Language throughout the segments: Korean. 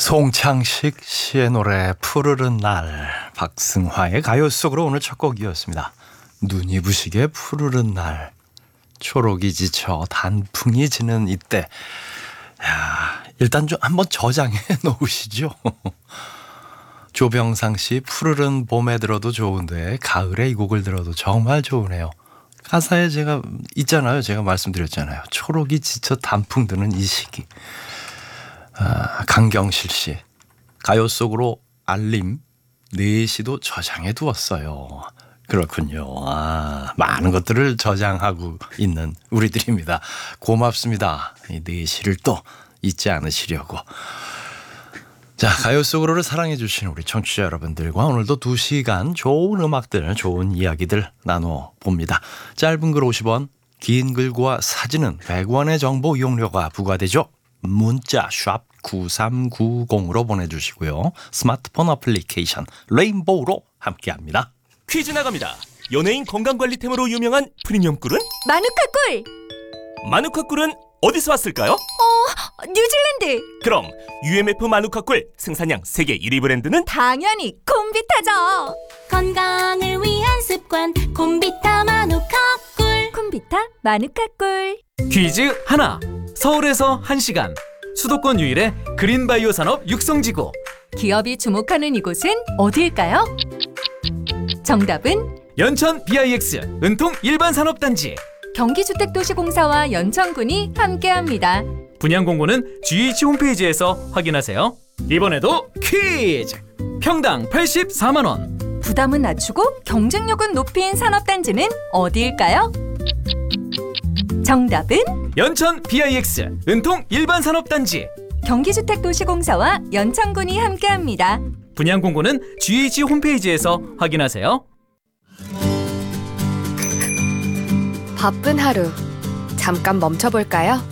송창식 씨의 노래 푸르른 날, 박승화의 가요 속으로 오늘 첫 곡이었습니다. 눈이 부시게 푸르른 날, 초록이 지쳐 단풍이 지는 이때. 일단 좀 한번 저장해 놓으시죠. 조병상 씨 푸르른 봄에 들어도 좋은데 가을에 이 곡을 들어도 정말 좋으네요. 가사에 제가 있잖아요. 제가 말씀드렸잖아요. 초록이 지쳐 단풍 드는 이 시기. 강경실 씨 가요 속으로 알림 4시도 저장해 두었어요. 그렇군요. 많은 것들을 저장하고 있는 우리들입니다. 고맙습니다. 이 4시를 또 잊지 않으시려고. 자, 가요 속으로를 사랑해 주신 우리 청취자 여러분들과 오늘도 2시간 좋은 음악들, 좋은 이야기들 나눠봅니다. 짧은 글 50원, 긴 글과 사진은 100원의 정보 이용료가 부과되죠. 문자 샵 9390으로 보내주시고요. 스마트폰 어플리케이션 레인보우로 함께합니다. 퀴즈 나갑니다. 연예인 건강관리템으로 유명한 프리미엄 꿀은? 마누카 꿀! 마누카 꿀은 어디서 왔을까요? 뉴질랜드! 그럼 UMF 마누카 꿀 생산량 세계 1위 브랜드는? 당연히 콤비타죠! 건강을 위한 습관 콤비타 마누카 꿀. 콤비타 마누카 꿀. 퀴즈 하나. 서울에서 1시간 수도권 유일의 그린바이오 산업 육성지구. 기업이 주목하는 이곳은 어디일까요? 정답은 연천 BIX 은통 일반산업단지. 경기주택도시공사와 연천군이 함께합니다. 분양 공고는 GH 홈페이지에서 확인하세요. 이번에도 퀴즈! 평당 84만 원. 부담은 낮추고 경쟁력은 높인 산업단지는 어디일까요? 정답은 연천 BIX 은통 일반산업단지. 경기주택도시공사와 연천군이 함께합니다. 분양 공고는 GH 홈페이지에서 확인하세요. 바쁜 하루, 잠깐 멈춰볼까요?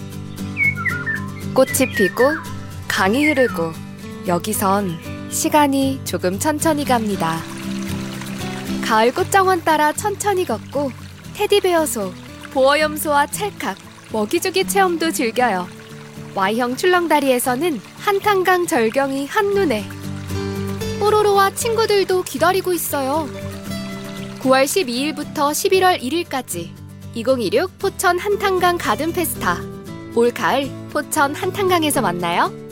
꽃이 피고 강이 흐르고 여기선 시간이 조금 천천히 갑니다. 가을 꽃정원 따라 천천히 걷고 테디베어 소, 보어염소와 찰칵, 먹이주기 체험도 즐겨요. Y형 출렁다리에서는 한탄강 절경이 한눈에. 뽀로로와 친구들도 기다리고 있어요. 9월 12일부터 11월 1일까지 2026 포천 한탄강 가든 페스타. 올 가을 포천 한탄강에서 만나요.